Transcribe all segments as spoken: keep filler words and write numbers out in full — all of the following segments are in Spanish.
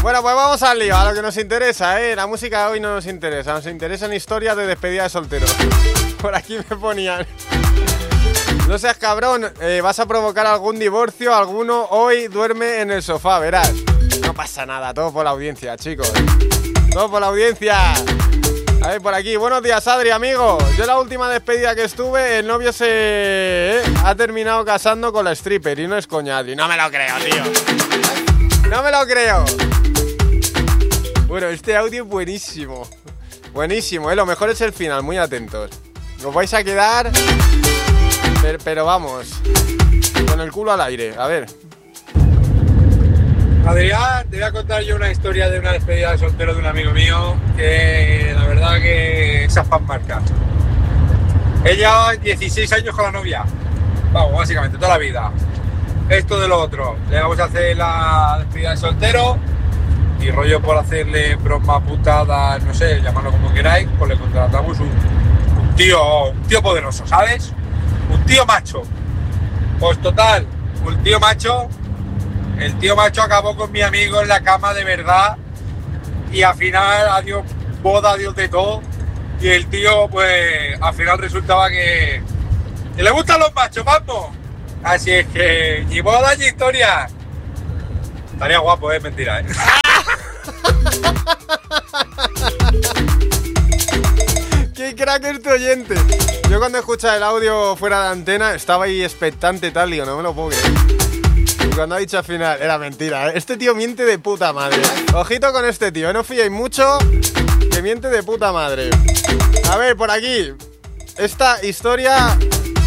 Bueno, pues vamos al lío, a lo que nos interesa, ¿eh? La música de hoy no nos interesa, nos interesan historias de despedida de solteros. Por aquí me ponían... No seas cabrón, eh, vas a provocar algún divorcio, alguno hoy duerme en el sofá, verás. No pasa nada, todo por la audiencia, chicos. Todo por la audiencia. A ver, por aquí, buenos días, Adri, amigo. Yo la última despedida que estuve, el novio se eh, ha terminado casando con la stripper y no es coña, Adri. No me lo creo, tío. No me lo creo. Bueno, este audio es buenísimo. Buenísimo, ¿eh? Lo mejor es el final, muy atentos. Os vais a quedar... Pero, pero vamos, con el culo al aire, a ver. Adrián, te voy a contar yo una historia de una despedida de soltero de un amigo mío que la verdad que esas fan marcas. Ella dieciséis años con la novia, vamos, básicamente toda la vida. Esto de lo otro, le vamos a hacer la despedida de soltero y rollo por hacerle broma, putada, no sé, llamadlo como queráis, pues le contratamos un, un tío, un tío poderoso, ¿sabes? Un tío macho. Pues total, un tío macho. El tío macho acabó con mi amigo en la cama de verdad. Y al final, adiós boda, adiós de todo. Y el tío, pues, al final resultaba que... que le gustan los machos, vamos. Así es que, ni boda ni historia. Estaría guapo, es mentira, ¿eh? ¡Qué crack es tu oyente! Yo cuando escuchaba el audio fuera de antena estaba ahí expectante tal, digo, no me lo puedo creer. Y cuando ha dicho al final, era mentira, ¿eh? Este tío miente de puta madre. Ojito con este tío, ¿eh? No fiéis mucho, que miente de puta madre. A ver, por aquí, esta historia...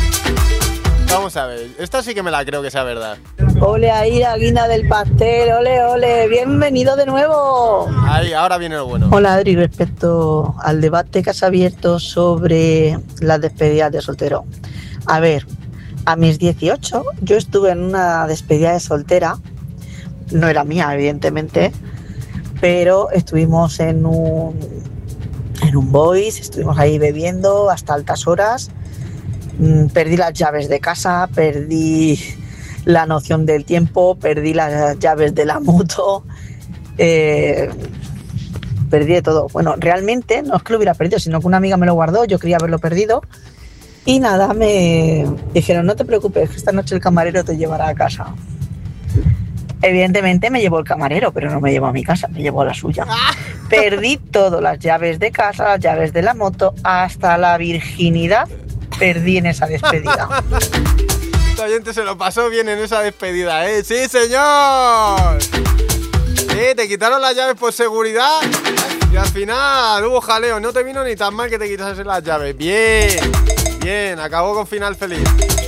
Vamos a ver, esta sí que me la creo que sea verdad. Ole ahí, la guinda del pastel, ole, ole, bienvenido de nuevo. Ahí, ahora viene lo bueno. Hola Adri, respecto al debate que has abierto sobre las despedidas de soltero. A ver, a mis dieciocho yo estuve en una despedida de soltera, no era mía evidentemente, pero estuvimos en un, en un boys, estuvimos ahí bebiendo hasta altas horas. Perdí las llaves de casa, perdí la noción del tiempo, perdí las llaves de la moto, eh, perdí de todo. Bueno, realmente no es que lo hubiera perdido, sino que una amiga me lo guardó, yo creía haberlo perdido. Y nada, me dijeron, no te preocupes, que esta noche el camarero te llevará a casa. Evidentemente me llevó el camarero, pero no me llevó a mi casa, me llevó a la suya. Perdí todo, las llaves de casa, las llaves de la moto, hasta la virginidad. Perdí en esa despedida. Esta gente se lo pasó bien en esa despedida, ¿eh? ¡Sí, señor! ¿Eh? Te quitaron las llaves por seguridad y al final hubo jaleo. No te vino ni tan mal que te quitasen las llaves. Bien, bien, acabó con final feliz.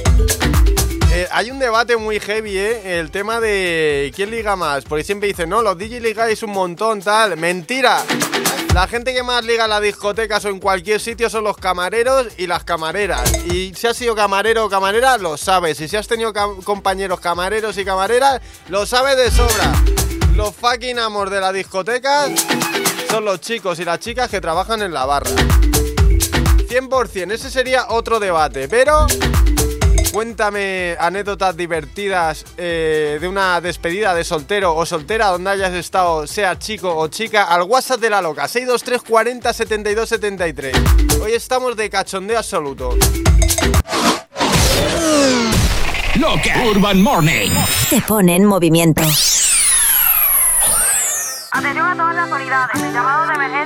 Eh, hay un debate muy heavy, ¿eh? El tema de quién liga más. Porque siempre dicen, no, los D Js ligáis un montón, tal. ¡Mentira! La gente que más liga en las discotecas o en cualquier sitio son los camareros y las camareras. Y si has sido camarero o camarera, lo sabes. Y si has tenido cam- compañeros camareros y camareras, lo sabes de sobra. Los fucking amos de las discotecas son los chicos y las chicas que trabajan en la barra. cien por ciento, ese sería otro debate. Pero... cuéntame anécdotas divertidas eh, de una despedida de soltero o soltera donde hayas estado, sea chico o chica, al WhatsApp de la loca, seis dos tres cuarenta setenta y dos setenta y tres. Hoy estamos de cachondeo absoluto. Loca Urban Morning te pone en movimiento. Atención a todas las unidades, llamados de emergencia.